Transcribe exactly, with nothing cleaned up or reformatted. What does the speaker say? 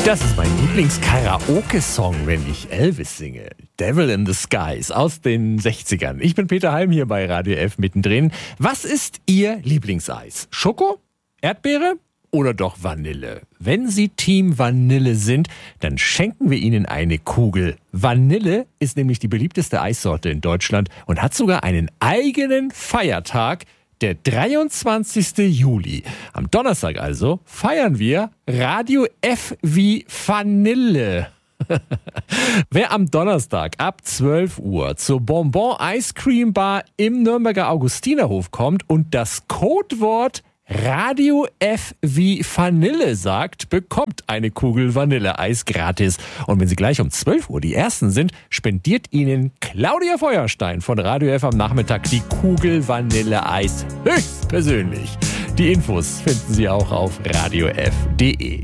Das ist mein Lieblings-Karaoke-Song, wenn ich Elvis singe. Devil in the Skies aus den sechzigern. Ich bin Peter Heim hier bei Radio F mittendrin. Was ist Ihr Lieblingseis? Schoko? Erdbeere? Oder doch Vanille? Wenn Sie Team Vanille sind, dann schenken wir Ihnen eine Kugel. Vanille ist nämlich die beliebteste Eissorte in Deutschland und hat sogar einen eigenen Feiertag. Der dreiundzwanzigsten Juli. Am Donnerstag also feiern wir Radio F wie Vanille. Wer am Donnerstag ab zwölf Uhr zur Bonbon Ice Cream Bar im Nürnberger Augustinerhof kommt und das Codewort Radio F wie Vanille sagt, bekommt eine Kugel Vanilleeis gratis. Und wenn Sie gleich um zwölf Uhr die Ersten sind, spendiert Ihnen Claudia Feuerstein von Radio F am Nachmittag die Kugel Vanilleeis höchstpersönlich. Die Infos finden Sie auch auf radio f punkt de.